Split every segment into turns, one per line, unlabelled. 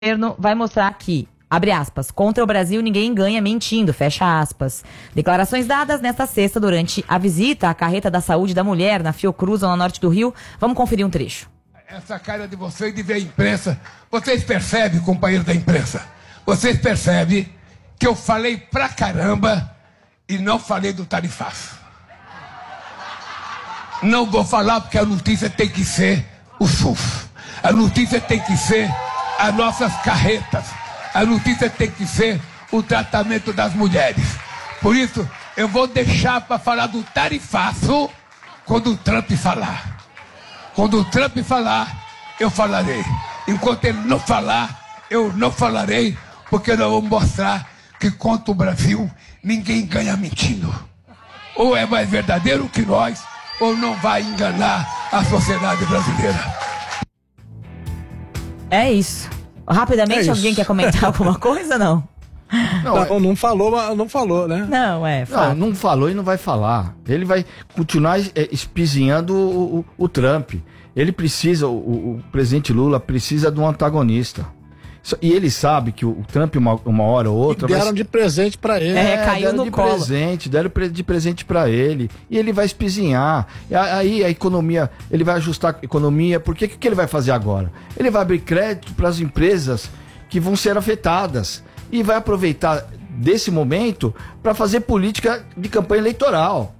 governo vai mostrar que, abre aspas, contra o Brasil ninguém ganha mentindo, fecha aspas. Declarações dadas nesta sexta durante a visita à carreta da saúde da mulher na Fiocruz, zona norte do Rio. Vamos conferir um trecho.
Essa cara de vocês de ver a imprensa, vocês percebem, companheiro da imprensa, vocês percebem que eu falei pra caramba e não falei do tarifaço. Não vou falar porque a notícia tem que ser o SUS. A notícia tem que ser as nossas carretas. A notícia tem que ser o tratamento das mulheres. Por isso, eu vou deixar para falar do tarifaço quando o Trump falar. Quando o Trump falar, eu falarei. Enquanto ele não falar, eu não falarei, porque nós vamos mostrar que contra o Brasil, ninguém ganha mentindo. Ou é mais verdadeiro que nós, ou não vai enganar a sociedade brasileira.
É isso. Rapidamente, alguém quer comentar alguma coisa, não?
Não falou, né?
Não falou e não vai falar. Ele vai continuar espizinhando o Trump. Ele precisa, o presidente Lula precisa de um antagonista. E ele sabe que o Trump, uma hora ou outra...
Deram de presente pra ele.
Caiu no colo.
Deram de presente pra ele. E ele vai espizinhar. Aí a economia, ele vai ajustar a economia. Por que ele vai fazer agora? Ele vai abrir crédito para as empresas que vão ser afetadas. E vai aproveitar desse momento para fazer política de campanha eleitoral.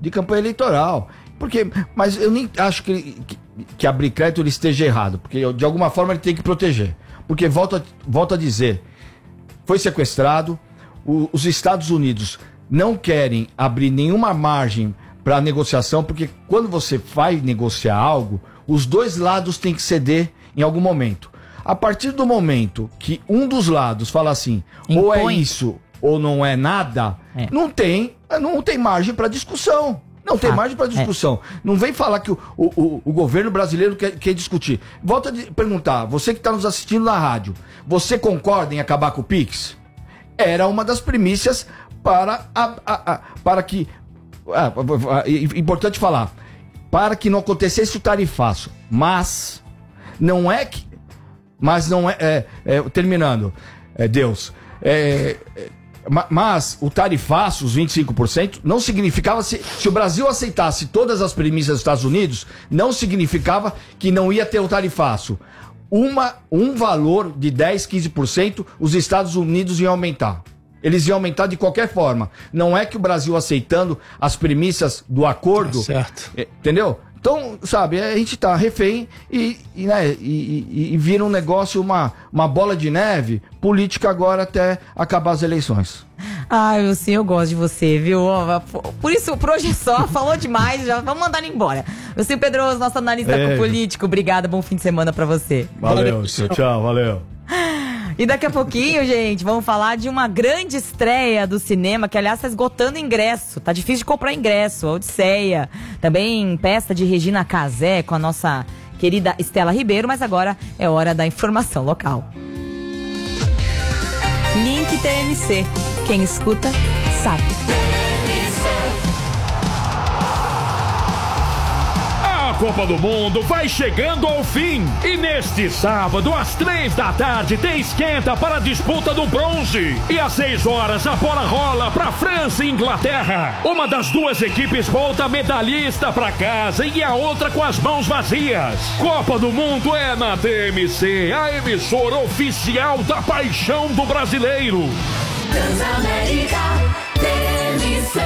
Mas eu nem acho que abrir crédito ele esteja errado. Porque de alguma forma ele tem que proteger. Porque, volto a dizer, foi sequestrado, os Estados Unidos não querem abrir nenhuma margem para negociação, porque quando você vai negociar algo, os dois lados têm que ceder em algum momento. A partir do momento que um dos lados fala assim, ou é isso ou não é nada, não tem margem para discussão. Não tem margem para discussão. Não vem falar que o governo brasileiro quer discutir. Volto a perguntar, você que está nos assistindo na rádio, você concorda em acabar com o Pix? Era uma das premissas para que... importante falar, para que não acontecesse o tarifaço. Mas não é... terminando, Deus... Mas o tarifaço, os 25%, não significava, se o Brasil aceitasse todas as premissas dos Estados Unidos, não significava que não ia ter o tarifaço. Um valor de 10, 15%, os Estados Unidos iam aumentar. Eles iam aumentar de qualquer forma. Não é que o Brasil aceitando as premissas do acordo...
certo.
Entendeu? Então, sabe, a gente tá refém e vira um negócio, uma bola de neve política agora até acabar as eleições.
Ai, Wilson, eu gosto de você, viu? Por isso, por hoje é só, falou demais, já vamos mandar ele embora. Wilson Pedroso, nosso analista político, obrigada, bom fim de semana pra você.
Valeu, tchau, valeu.
E daqui a pouquinho, gente, vamos falar de uma grande estreia do cinema, que aliás está esgotando ingresso. Tá difícil de comprar ingresso, a Odisseia. Também peça de Regina Casé com a nossa querida Estela Ribeiro, mas agora é hora da informação local. Link TMC. Quem escuta, sabe.
A Copa do Mundo vai chegando ao fim e neste sábado às 3 da tarde tem esquenta para a disputa do bronze e às 6 horas a bola rola para França e Inglaterra. Uma das duas equipes volta medalhista para casa e a outra com as mãos vazias. Copa do Mundo é na TMC, a emissora oficial da paixão do brasileiro.
Transamérica TMC.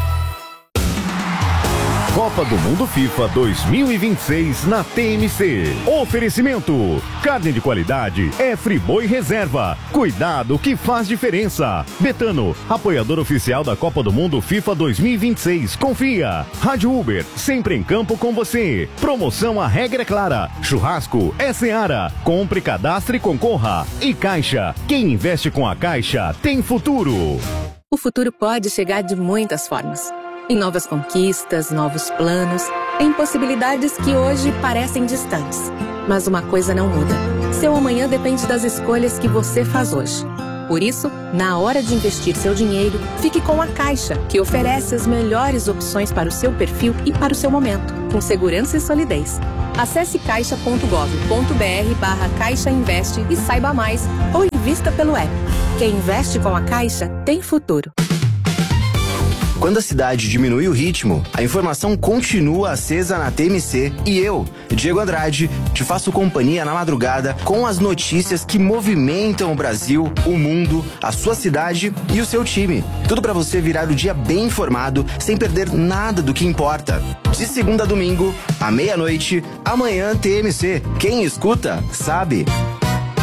Copa do Mundo FIFA 2026 na TMC. Oferecimento: carne de qualidade é Friboi Reserva. Cuidado que faz diferença. Betano, apoiador oficial da Copa do Mundo FIFA 2026. Confia. Rádio Uber, sempre em campo com você. Promoção A Regra é Clara. Churrasco é Seara. Compre, cadastre e concorra. E Caixa, quem investe com a Caixa tem futuro.
O futuro pode chegar de muitas formas. Em novas conquistas, novos planos, em possibilidades que hoje parecem distantes. Mas uma coisa não muda. Seu amanhã depende das escolhas que você faz hoje. Por isso, na hora de investir seu dinheiro, fique com a Caixa, que oferece as melhores opções para o seu perfil e para o seu momento, com segurança e solidez. Acesse caixa.gov.br/Caixa Investe e saiba mais, ou invista pelo app. Quem investe com a Caixa tem futuro.
Quando a cidade diminui o ritmo, a informação continua acesa na TMC e eu, Diego Andrade, te faço companhia na madrugada com as notícias que movimentam o Brasil, o mundo, a sua cidade e o seu time. Tudo para você virar o dia bem informado, sem perder nada do que importa. De segunda a domingo, à meia-noite, amanhã TMC. Quem escuta, sabe.